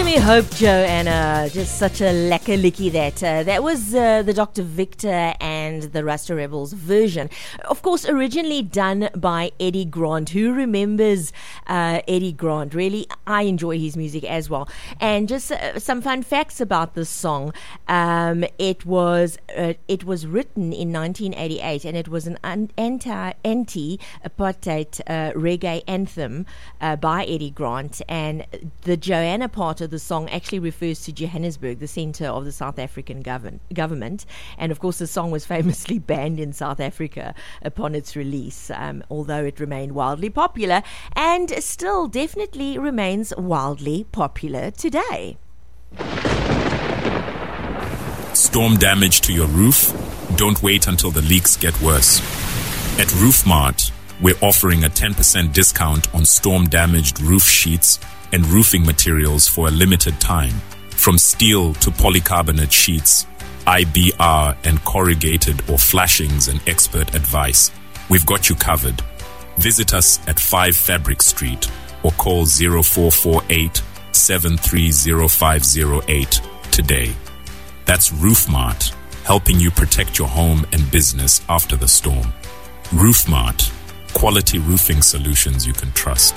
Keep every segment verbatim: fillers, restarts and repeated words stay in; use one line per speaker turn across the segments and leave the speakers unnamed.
Give me hope, Joanna. Just such a lekker licky that. Uh, that was uh, the Doctor Victor and the Rasta Rebels version. Of course, originally done by Eddie Grant. Who remembers uh, Eddie Grant? Really, I enjoy his music as well. And just uh, some fun facts about this song. Um, it was uh, it was written in nineteen eighty-eight, and it was an un- anti anti-apartheid uh, reggae anthem uh, by Eddie Grant. And the Joanna part of the song actually refers to Johannesburg, the centre of the South African govern- government. And of course, the song was famously banned in South Africa upon its release, um, although it remained wildly popular and still definitely remains wildly popular today.
Storm damage to your roof? Don't wait until the leaks get worse. At RoofMart, we're offering a ten percent discount on storm-damaged roof sheets and roofing materials for a limited time. From steel to polycarbonate sheets, I B R and corrugated or flashings and expert advice. We've got you covered. Visit us at five Fabric Street or call zero four four eight, seven three zero five zero eight today. That's RoofMart, helping you protect your home and business after the storm. RoofMart, quality roofing solutions you can trust.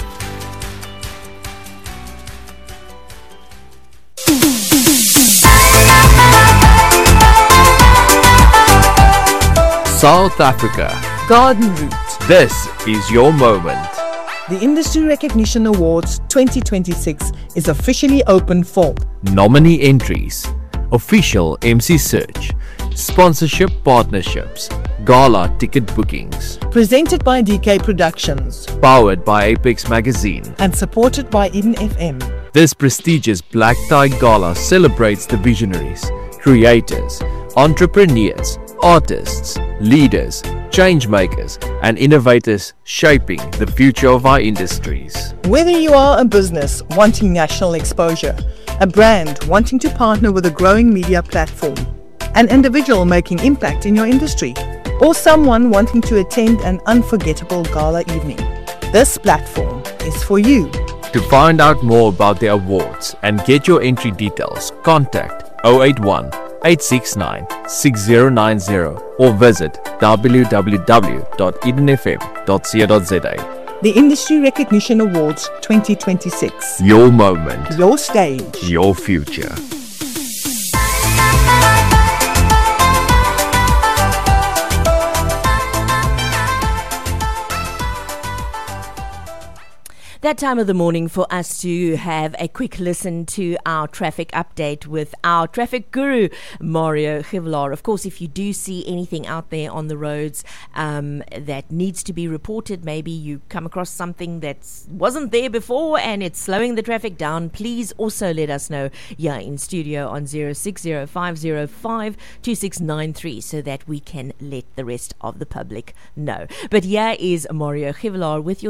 South Africa.
Garden Route.
This is your moment.
The Industry Recognition Awards twenty twenty-six is officially open for
Nominee entries, official M C search, sponsorship partnerships, gala ticket bookings.
Presented by D K Productions.
Powered by Apex Magazine.
And supported by Eden F M.
This prestigious Black Tie Gala celebrates the visionaries, creators, entrepreneurs, artists, leaders, change makers, and innovators shaping the future of our industries.
Whether you are a business wanting national exposure, a brand wanting to partner with a growing media platform, an individual making impact in your industry, or someone wanting to attend an unforgettable gala evening, this platform is for you.
To find out more about the awards and get your entry details, contact zero eight one, eight six nine, six zero nine zero or visit w w w dot eden f m dot co dot z a.
The Industry Recognition Awards twenty twenty-six.
Your moment.
Your stage.
Your future.
That time of the morning for us to have a quick listen to our traffic update with our traffic guru, Mario Givlar. Of course, if you do see anything out there on the roads um, that needs to be reported, maybe you come across something that wasn't there before and it's slowing the traffic down, please also let us know here in studio on zero six zero five zero five two six nine three so that we can let the rest of the public know. But here is Mario Givlar with your